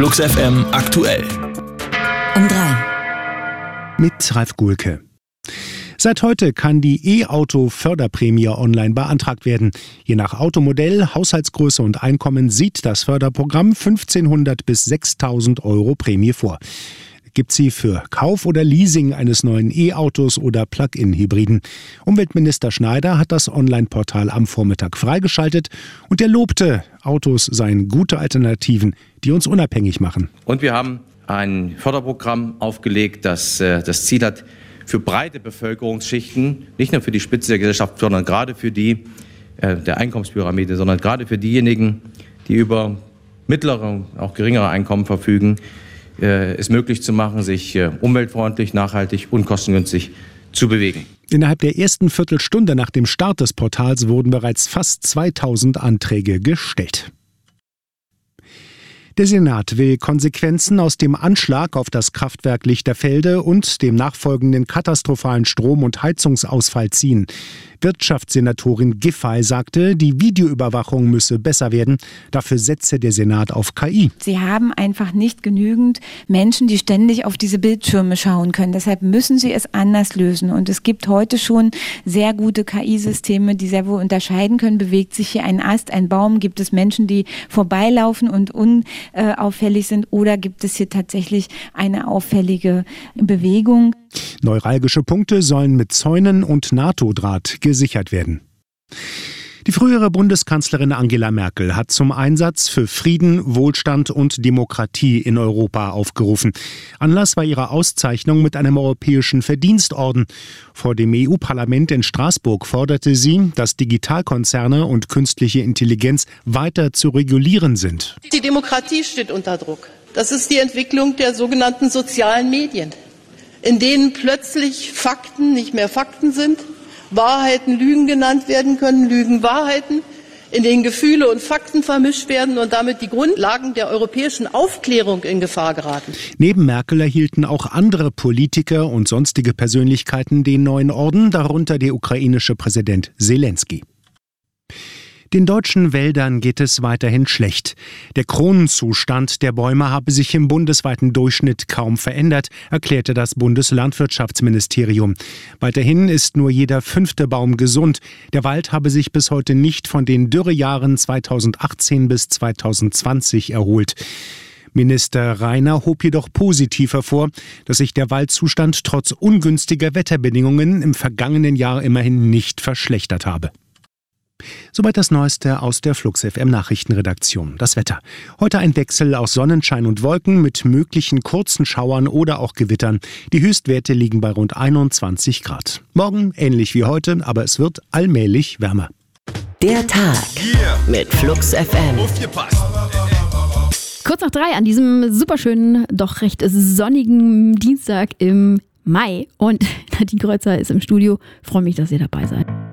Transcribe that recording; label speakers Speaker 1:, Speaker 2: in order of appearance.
Speaker 1: Flux FM aktuell.
Speaker 2: Um 3.
Speaker 3: Mit Ralf Gulke. Seit heute kann die E-Auto-Förderprämie online beantragt werden. Je nach Automodell, Haushaltsgröße und Einkommen sieht das Förderprogramm 1.500 bis 6.000 Euro Prämie vor. Gibt sie für Kauf oder Leasing eines neuen E-Autos oder Plug-in-Hybriden. Umweltminister Schneider hat das Online-Portal am Vormittag freigeschaltet und er lobte, Autos seien gute Alternativen, die uns unabhängig machen.
Speaker 4: Und wir haben ein Förderprogramm aufgelegt, das das Ziel hat, für breite Bevölkerungsschichten, nicht nur für die Spitze der Gesellschaft, sondern gerade für die der Einkommenspyramide, sondern gerade für diejenigen, die über mittlere, auch geringere Einkommen verfügen, es möglich zu machen, sich umweltfreundlich, nachhaltig und kostengünstig zu bewegen.
Speaker 3: Innerhalb der ersten Viertelstunde nach dem Start des Portals wurden bereits fast 2000 Anträge gestellt. Der Senat will Konsequenzen aus dem Anschlag auf das Kraftwerk Lichterfelde und dem nachfolgenden katastrophalen Strom- und Heizungsausfall ziehen. Wirtschaftssenatorin Giffey sagte, die Videoüberwachung müsse besser werden. Dafür setze der Senat auf KI.
Speaker 5: Sie haben einfach nicht genügend Menschen, die ständig auf diese Bildschirme schauen können. Deshalb müssen sie es anders lösen. Und es gibt heute schon sehr gute KI-Systeme, die sehr wohl unterscheiden können. Bewegt sich hier ein Ast, ein Baum? Gibt es Menschen, die vorbeilaufen und unauffällig sind? Oder gibt es hier tatsächlich eine auffällige Bewegung?
Speaker 3: Neuralgische Punkte sollen mit Zäunen und NATO-Draht gesichert werden. Die frühere Bundeskanzlerin Angela Merkel hat zum Einsatz für Frieden, Wohlstand und Demokratie in Europa aufgerufen. Anlass war ihre Auszeichnung mit einem europäischen Verdienstorden. Vor dem EU-Parlament in Straßburg forderte sie, dass Digitalkonzerne und künstliche Intelligenz weiter zu regulieren sind.
Speaker 6: Die Demokratie steht unter Druck. Das ist die Entwicklung der sogenannten sozialen Medien, in denen plötzlich Fakten nicht mehr Fakten sind, Wahrheiten Lügen genannt werden können, Lügen Wahrheiten, in denen Gefühle und Fakten vermischt werden und damit die Grundlagen der europäischen Aufklärung in Gefahr geraten.
Speaker 3: Neben Merkel erhielten auch andere Politiker und sonstige Persönlichkeiten den neuen Orden, darunter der ukrainische Präsident Selenskyj. Den deutschen Wäldern geht es weiterhin schlecht. Der Kronenzustand der Bäume habe sich im bundesweiten Durchschnitt kaum verändert, erklärte das Bundeslandwirtschaftsministerium. Weiterhin ist nur jeder 5. Baum gesund. Der Wald habe sich bis heute nicht von den Dürrejahren 2018 bis 2020 erholt. Minister Rainer hob jedoch positiv hervor, dass sich der Waldzustand trotz ungünstiger Wetterbedingungen im vergangenen Jahr immerhin nicht verschlechtert habe. Soweit das Neueste aus der Flux FM Nachrichtenredaktion. Das Wetter. Heute ein Wechsel aus Sonnenschein und Wolken mit möglichen kurzen Schauern oder auch Gewittern. Die Höchstwerte liegen bei rund 21 Grad. Morgen ähnlich wie heute, aber es wird allmählich wärmer.
Speaker 2: Der Tag mit Flux FM.
Speaker 7: Kurz nach 3 an diesem superschönen, doch recht sonnigen Dienstag im Mai. Und Nadine Kreuzer ist im Studio. Freue mich, dass ihr dabei seid.